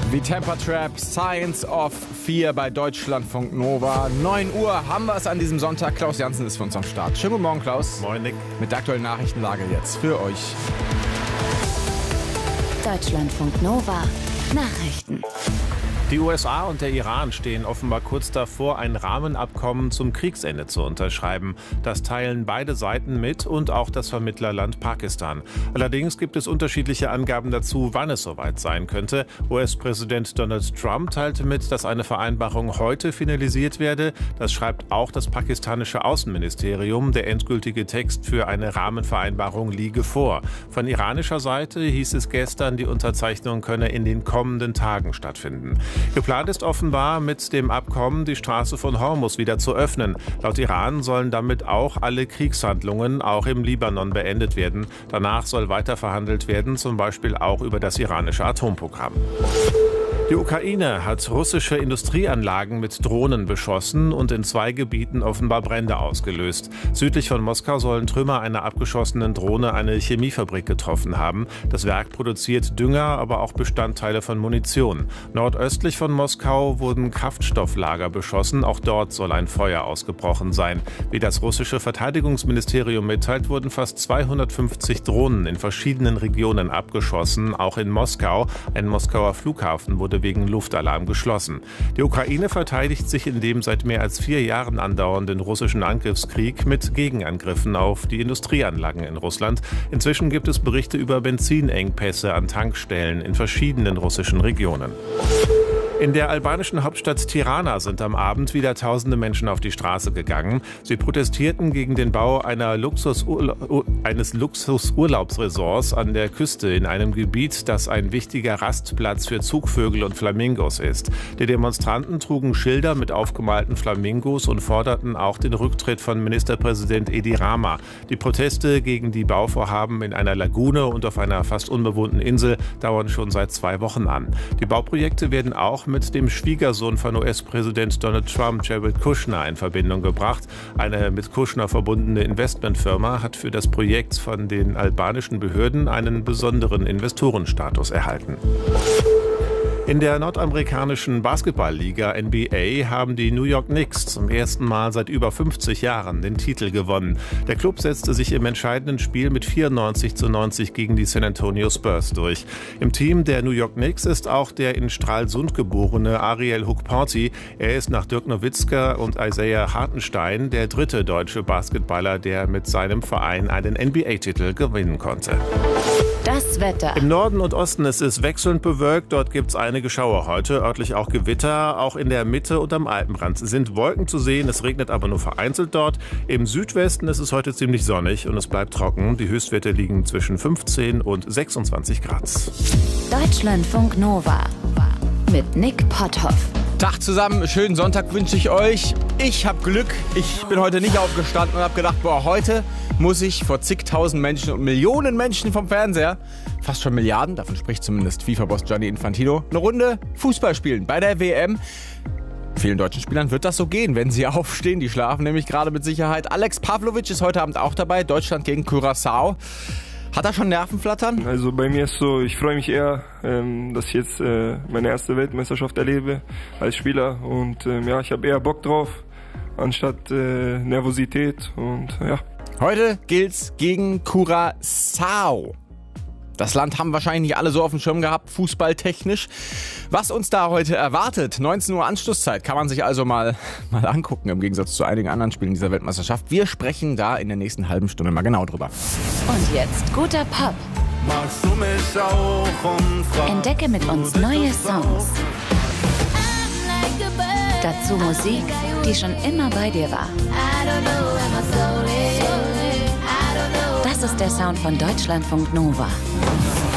The Temper Trap, Science of Fear bei Deutschlandfunk Nova. 9 Uhr haben wir es an diesem Sonntag. Klaus Janzen ist für uns am Start. Schönen guten Morgen, Klaus. Moin, Nick. Mit der aktuellen Nachrichtenlage jetzt für euch. Deutschlandfunk Nova. Nachrichten. Die USA und der Iran stehen offenbar kurz davor, ein Rahmenabkommen zum Kriegsende zu unterschreiben. Das teilen beide Seiten mit und auch das Vermittlerland Pakistan. Allerdings gibt es unterschiedliche Angaben dazu, wann es soweit sein könnte. US-Präsident Donald Trump teilte mit, dass eine Vereinbarung heute finalisiert werde. Das schreibt auch das pakistanische Außenministerium. Der endgültige Text für eine Rahmenvereinbarung liege vor. Von iranischer Seite hieß es gestern, die Unterzeichnung könne in den kommenden Tagen stattfinden. Geplant ist offenbar, mit dem Abkommen die Straße von Hormuz wieder zu öffnen. Laut Iran sollen damit auch alle Kriegshandlungen, auch im Libanon, beendet werden. Danach soll weiter verhandelt werden, zum Beispiel auch über das iranische Atomprogramm. Die Ukraine hat russische Industrieanlagen mit Drohnen beschossen und in 2 Gebieten offenbar Brände ausgelöst. Südlich von Moskau sollen Trümmer einer abgeschossenen Drohne eine Chemiefabrik getroffen haben. Das Werk produziert Dünger, aber auch Bestandteile von Munition. Nordöstlich von Moskau wurden Kraftstofflager beschossen. Auch dort soll ein Feuer ausgebrochen sein. Wie das russische Verteidigungsministerium mitteilt, wurden fast 250 Drohnen in verschiedenen Regionen abgeschossen, auch in Moskau. Ein Moskauer Flughafen wurde wegen Luftalarm geschlossen. Die Ukraine verteidigt sich in dem seit mehr als 4 Jahren andauernden russischen Angriffskrieg mit Gegenangriffen auf die Industrieanlagen in Russland. Inzwischen gibt es Berichte über Benzinengpässe an Tankstellen in verschiedenen russischen Regionen. In der albanischen Hauptstadt Tirana sind am Abend wieder tausende Menschen auf die Straße gegangen. Sie protestierten gegen den Bau eines Luxusurlaubsresorts an der Küste in einem Gebiet, das ein wichtiger Rastplatz für Zugvögel und Flamingos ist. Die Demonstranten trugen Schilder mit aufgemalten Flamingos und forderten auch den Rücktritt von Ministerpräsident Edi Rama. Die Proteste gegen die Bauvorhaben in einer Lagune und auf einer fast unbewohnten Insel dauern schon seit 2 Wochen an. Die Bauprojekte werden auch mit dem Schwiegersohn von US-Präsident Donald Trump, Jared Kushner, in Verbindung gebracht. Eine mit Kushner verbundene Investmentfirma hat für das Projekt von den albanischen Behörden einen besonderen Investorenstatus erhalten. In der nordamerikanischen Basketballliga NBA haben die New York Knicks zum ersten Mal seit über 50 Jahren den Titel gewonnen. Der Klub setzte sich im entscheidenden Spiel mit 94:90 gegen die San Antonio Spurs durch. Im Team der New York Knicks ist auch der in Stralsund geborene Ariel Hukporti. Er ist nach Dirk Nowitzki und Isaiah Hartenstein der 3. deutsche Basketballer, der mit seinem Verein einen NBA-Titel gewinnen konnte. Das Wetter. Im Norden und Osten ist es wechselnd bewölkt. Dort gibt es einige Schauer heute, örtlich auch Gewitter. Auch in der Mitte und am Alpenrand sind Wolken zu sehen. Es regnet aber nur vereinzelt dort. Im Südwesten ist es heute ziemlich sonnig und es bleibt trocken. Die Höchstwerte liegen zwischen 15 und 26 Grad. Deutschlandfunk Nova. Mit Nick Potthoff. Tag zusammen, schönen Sonntag wünsche ich euch. Ich habe Glück, ich bin heute nicht aufgestanden und habe gedacht, heute muss ich vor zigtausend Menschen und Millionen Menschen vom Fernseher, fast schon Milliarden, davon spricht zumindest FIFA-Boss Gianni Infantino, eine Runde Fußball spielen bei der WM. Vielen deutschen Spielern wird das so gehen, wenn sie aufstehen. Die schlafen nämlich gerade mit Sicherheit. Alex Pavlovic ist heute Abend auch dabei, Deutschland gegen Curaçao. Hat er schon Nervenflattern? Also bei mir ist so, ich freue mich eher, dass ich jetzt meine erste Weltmeisterschaft erlebe als Spieler. Und ich habe eher Bock drauf, anstatt Nervosität. Und ja. Heute gilt's gegen Curaçao. Das Land haben wahrscheinlich nicht alle so auf dem Schirm gehabt, fußballtechnisch. Was uns da heute erwartet, 19 Uhr Anschlusszeit, kann man sich also mal angucken, im Gegensatz zu einigen anderen Spielen dieser Weltmeisterschaft. Wir sprechen da in der nächsten halben Stunde mal genau drüber. Und jetzt guter Pop. Entdecke mit uns neue Songs. Dazu Musik, die schon immer bei dir war. Das ist der Sound von Deutschlandfunk Nova.